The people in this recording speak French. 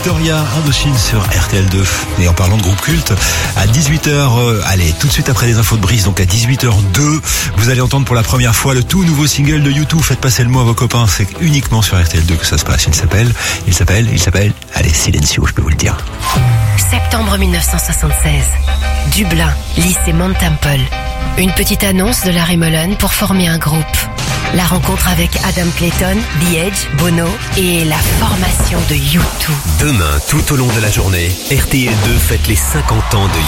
Victoria Indochine sur RTL2. Et en parlant de groupe culte, à 18h, allez, tout de suite après les infos de Brice, donc à 18h02, vous allez entendre pour la première fois le tout nouveau single de U2. Faites passer le mot à vos copains, c'est uniquement sur RTL2 que ça se passe. Il s'appelle, allez, Silencio, je peux vous le dire. Septembre 1976. Dublin, lycée Mount Temple. Une petite annonce de Larry Mullen pour former un groupe. La rencontre avec Adam Clayton, The Edge, Bono et la formation de U2. Demain, tout au long de la journée, RTL2 fête les 50 ans de